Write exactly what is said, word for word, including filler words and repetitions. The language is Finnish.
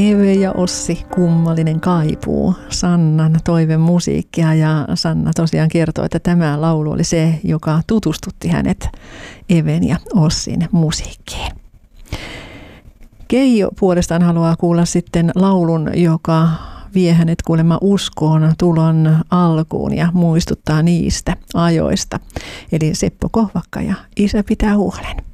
Eve ja Ossi, kummallinen kaipuu, Sannan toivemusiikkia, ja Sanna tosiaan kertoi, että tämä laulu oli se, joka tutustutti hänet Even ja Ossin musiikkiin. Keijo puolestaan haluaa kuulla sitten laulun, joka vie hänet kuulemma uskoon tulon alkuun ja muistuttaa niistä ajoista. Eli Seppo Kohvakka ja Isä pitää huolen.